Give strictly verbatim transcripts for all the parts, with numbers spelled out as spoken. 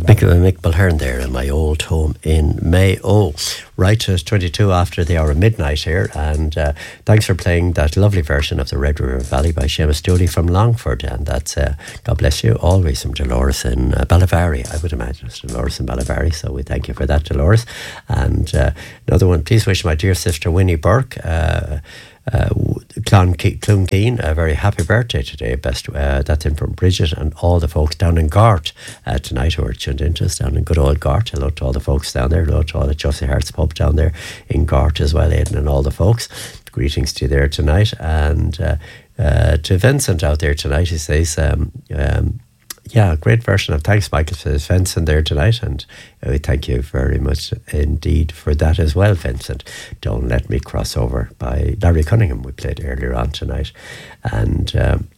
Mick, Mick Mulhern there in my old home in Mayo. Right, it's twenty-two after the hour of midnight here, and uh, thanks for playing that lovely version of the Red River Valley by Seamus Dooley from Longford, and that's, uh, God bless you, always from Dolores in uh, Ballyvarry, I would imagine it's Dolores in Ballyvarry, so we thank you for that, Dolores. And uh, another one, please wish my dear sister Winnie Burke, uh, Uh, Clun Keen, a very happy birthday today. Best uh, that's in from Bridget and all the folks down in Gart uh, tonight who are tuned into us down in good old Gart. Hello to all the folks down there. Hello to all the Josie Hart's pub down there in Gart as well, Aidan, and all the folks. Greetings to you there tonight. And uh, uh, to Vincent out there tonight, he says, um, um, yeah, great version of Thanks Michael for Vincent there tonight, and uh, we thank you very much indeed for that as well, Vincent. Don't Let Me Cross Over by Larry Cunningham we played earlier on tonight. And um,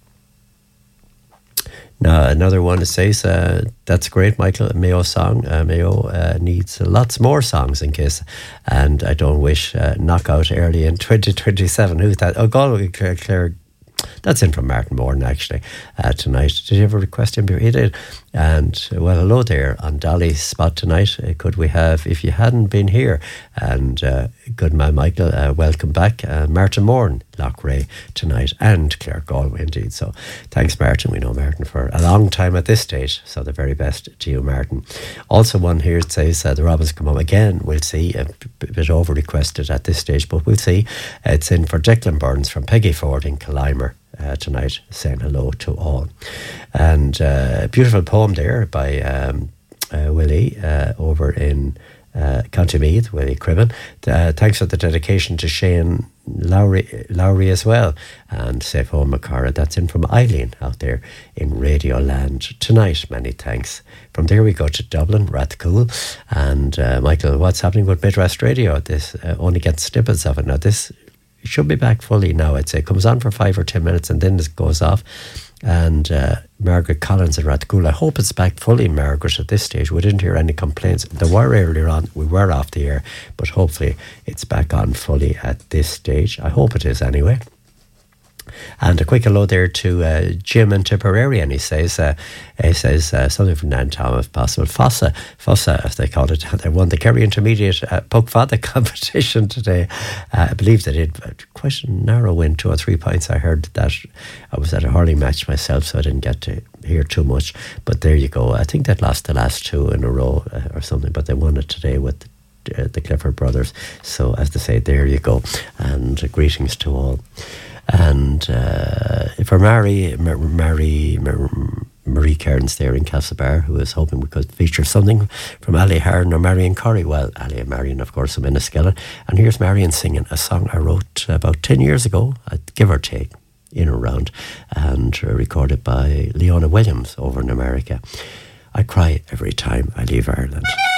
now another one that says uh, that's great, Michael. Mayo song. uh, Mayo uh, needs lots more songs in case, and I don't wish uh, knockout early in twenty twenty-seven. Who's that? Oh, Galway, Claire, Claire. That's in from Martin Moran actually uh, tonight. Did you ever request him? He did. And uh, well, hello there on Dolly's spot tonight. Uh, could we have, if you hadn't been here, and uh, good man Michael, uh, welcome back, uh, Martin Moran, Lochray tonight, and Claire Galway indeed. So thanks, Martin. We know Martin for a long time at this stage, so the very best to you, Martin. Also one here says uh, the Robins come home again. We'll see, a bit over requested at this stage, but we'll see. Uh, it's in for Declan Burns from Peggy Ford in Killimer uh, tonight, saying hello to all. And uh, a beautiful poem there by um, uh, Willie uh, over in uh, County Meath, Willie Cribben. Uh, thanks for the dedication to Shane Lowry, Lowry as well, and Safe Home Macara. That's in from Eileen out there in Radio Land tonight. Many thanks. From there we go to Dublin, Rathcoole. And uh, Michael, what's happening with Midwest Radio? This uh, only gets snippets of it. Now this should be back fully now, I'd say. It comes on for five or ten minutes and then it goes off. And uh, Margaret Collins at Rathcoole, I hope it's back fully, Margaret, at this stage. We didn't hear any complaints. There were earlier on, we were off the air, but hopefully it's back on fully at this stage. I hope it is anyway. And a quick hello there to uh, Jim in Tipperary, and he says uh, he says uh, something from Nantom if possible. Fossa, Fossa, as they call it. They won the Kerry Intermediate uh, Puck Fada competition today. Uh, I believe they did quite a narrow win, two or three points. I heard that. I was at a hurling match myself, so I didn't get to hear too much. But there you go. I think they'd lost the last two in a row uh, or something, but they won it today with uh, the Clifford brothers. So as they say, there you go. And uh, greetings to all. And uh, for Mary, Mary, Marie Cairns there in Castlebar, who is hoping we could feature something from Ali Harn or Marion Curry. Well, Ali and Marion, of course, are in Enniskillen. And here's Marion singing a song I wrote about ten years ago, give or take, in or around, and recorded by Leona Williams over in America. I cry every time I leave Ireland.